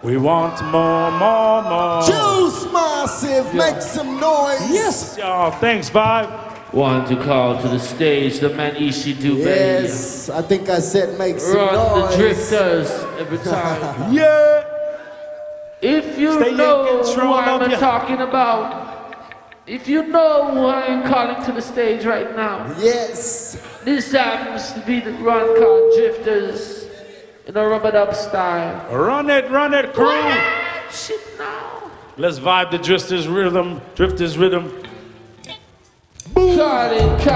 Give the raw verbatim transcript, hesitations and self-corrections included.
We want more, more, more. Juice Massive, yeah. Make some noise. Yes, y'all. Thanks, Vibe. Want to call to the stage the man Ishi Dubé. Yes, I think I said make some Run noise. the drifters every time. Yeah. If you Stay know who I'm ya. talking about, if you know who I am calling to the stage right now, yes, this happens to be the Run Called Drifters in a rub-a-dub style. Run it, run it, crew. What? Shit now. Let's vibe the drifters rhythm, drifters rhythm. Boom.